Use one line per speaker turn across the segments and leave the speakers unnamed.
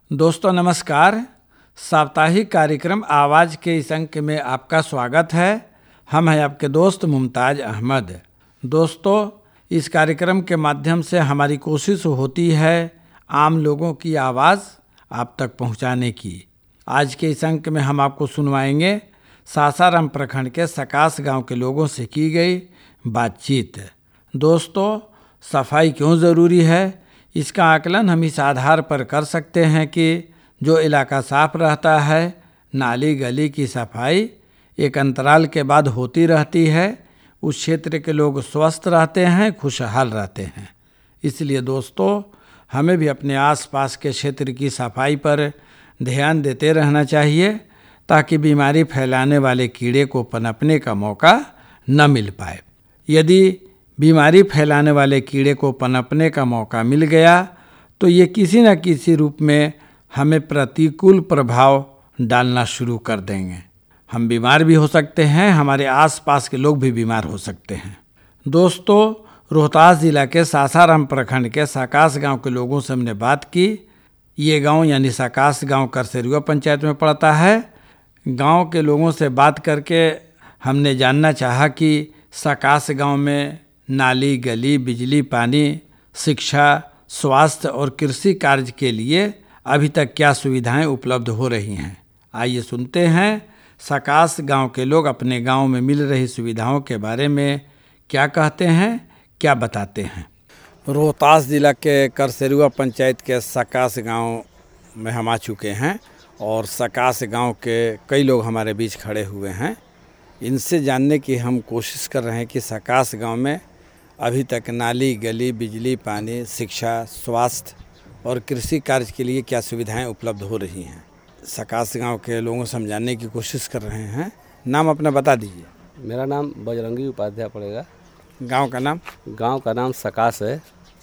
दोस्तों नमस्कार। साप्ताहिक कार्यक्रम आवाज़ के इस अंक में आपका स्वागत है। हम हैं आपके दोस्त मुमताज़ अहमद। दोस्तों, इस कार्यक्रम के माध्यम से हमारी कोशिश होती है आम लोगों की आवाज़ आप तक पहुंचाने की। आज के इस अंक में हम आपको सुनवाएंगे सासाराम प्रखंड के सकास गांव के लोगों से की गई बातचीत। दोस्तों, सफाई क्यों ज़रूरी है, इसका आकलन हम इस आधार पर कर सकते हैं कि जो इलाका साफ रहता है, नाली गली की सफाई एक अंतराल के बाद होती रहती है, उस क्षेत्र के लोग स्वस्थ रहते हैं, खुशहाल रहते हैं। इसलिए दोस्तों, हमें भी अपने आसपास के क्षेत्र की सफाई पर ध्यान देते रहना चाहिए ताकि बीमारी फैलाने वाले कीड़े को पनपने का मौका न मिल पाए। यदि बीमारी फैलाने वाले कीड़े को पनपने का मौका मिल गया तो ये किसी न किसी रूप में हमें प्रतिकूल प्रभाव डालना शुरू कर देंगे। हम बीमार भी हो सकते हैं, हमारे आसपास के लोग भी बीमार हो सकते हैं। दोस्तों, रोहतास जिला के सासाराम प्रखंड के सकास गांव के लोगों से हमने बात की। ये गांव यानी सकास गांव करसेरुआ पंचायत में पड़ता है। गांव के लोगों से बात करके हमने जानना चाहा कि सकास गांव में नाली गली, बिजली पानी, शिक्षा, स्वास्थ्य और कृषि कार्य के लिए अभी तक क्या सुविधाएं उपलब्ध हो रही हैं। आइए सुनते हैं सकास गांव के लोग अपने गांव में मिल रही सुविधाओं के बारे में क्या कहते हैं, क्या बताते हैं। रोहतास जिला के करसेरुआ पंचायत के सकास गांव में हम आ चुके हैं और सकास गांव के कई लोग हमारे बीच खड़े हुए हैं। इनसे जानने की हम कोशिश कर रहे हैं कि सकास गांव में अभी तक नाली गली, बिजली पानी, शिक्षा, स्वास्थ्य और कृषि कार्य के लिए क्या सुविधाएं उपलब्ध हो रही हैं। सकास गांव के लोगों से हम जानने की कोशिश कर रहे हैं। नाम अपना बता दीजिए।
मेरा नाम बजरंगी उपाध्याय पड़ेगा।
गांव का नाम?
गांव का नाम सकास है।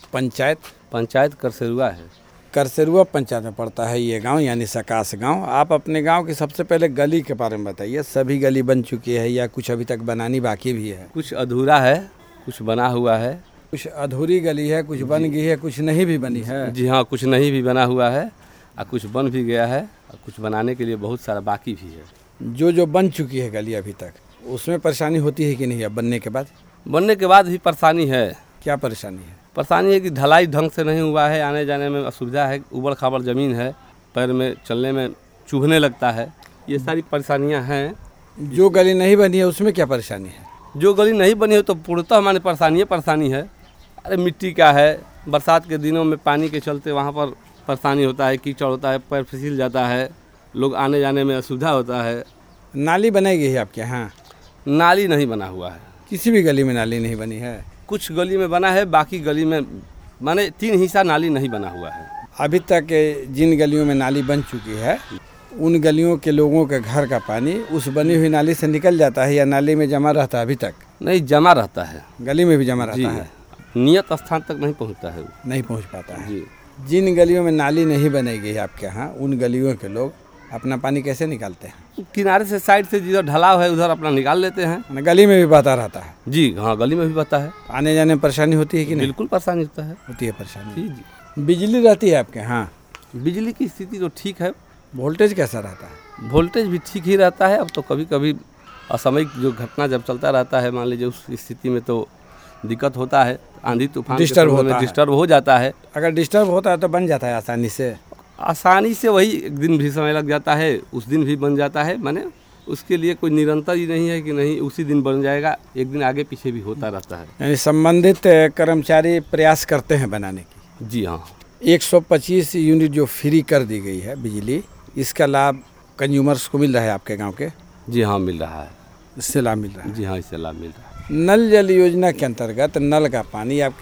पंचायत
करसेरुआ है।
करसेरुआ पंचायत में पड़ता है ये गांव यानी सकास गांव। आप अपने गांव की सबसे पहले गली के बारे में बताइए। सभी गली बन चुकी है या कुछ अभी तक बनानी बाकी भी है?
कुछ अधूरा है, कुछ बना हुआ है।
कुछ अधूरी गली है, कुछ बन गई है, कुछ नहीं भी बनी है।
जी हाँ, कुछ नहीं भी बना हुआ है और कुछ बन भी गया है और कुछ बनाने के लिए बहुत सारा बाकी भी है।
जो बन चुकी है गली अभी तक, उसमें परेशानी होती है कि नहीं? अब बनने के बाद?
बनने के बाद भी परेशानी है।
क्या परेशानी है?
परेशानी है कि ढलाई ढंग से नहीं हुआ है, आने जाने में असुविधा है, उबड़ खाबड़ ज़मीन है, पैर में चलने में चुभने लगता है। ये सारी परेशानियाँ हैं।
जो गली नहीं बनी है उसमें क्या परेशानी है?
जो गली नहीं बनी हो तो पूर्णतः हमारे परेशानी है। अरे मिट्टी का है, बरसात के दिनों में पानी के चलते वहाँ पर परेशानी होता है, कीचड़ होता है, पैर फिसल जाता है, लोग आने जाने में असुविधा होता है।
नाली बनाई गई है आपके यहाँ?
नाली नहीं बना हुआ है।
किसी भी गली में नाली नहीं बनी है?
कुछ गली में बना है, बाकी गली में माने 3 हिस्सा नाली नहीं बना हुआ है।
अभी तक जिन गलियों में नाली बन चुकी है उन गलियों के लोगों के घर का पानी उस बनी हुई नाली से निकल जाता है या नाली में जमा रहता है? अभी तक
नहीं, जमा रहता है।
गली में भी जमा रहता है?
नियत स्थान तक नहीं पहुंचता है।
नहीं पहुंच पाता है
जी।
जिन गलियों में नाली नहीं बनाई गई है आपके यहाँ, उन गलियों के लोग अपना पानी कैसे निकालते हैं?
किनारे से, साइड से जिधर ढलाव है उधर अपना निकाल लेते हैं।
गली में भी बहता रहता है?
जी हाँ, गली में भी बहता है।
आने जाने में परेशानी होती है कि नहीं?
बिल्कुल परेशानी होता है।
होती है परेशानी।
जी जी।
बिजली रहती है आपके यहाँ?
बिजली की स्थिति तो ठीक है।
वोल्टेज कैसा रहता है?
वोल्टेज भी ठीक ही रहता है। अब तो कभी कभी असामयिक जो घटना जब चलता रहता है, मान लीजिए, उस स्थिति में तो दिक्कत होता है। आंधी तूफान डिस्टर्ब हो जाता है।
अगर डिस्टर्ब होता है तो बन जाता है आसानी से?
वही एक दिन भी समय लग जाता है, उस दिन भी बन जाता है। माने उसके लिए कोई निरंतर ही नहीं है कि नहीं उसी दिन बन जाएगा, एक दिन आगे पीछे भी होता रहता है।
यानी संबंधित कर्मचारी प्रयास करते हैं बनाने की?
जी हाँ।
125 यूनिट जो फ्री कर दी गई है बिजली, इसका लाभ कंज्यूमर्स को मिल रहा है आपके गांव के?
जी हाँ, मिल रहा है।
इससे लाभ मिल रहा है?
जी हाँ, इससे लाभ मिल रहा है।
नल जल योजना के अंतर्गत नल का पानी आपके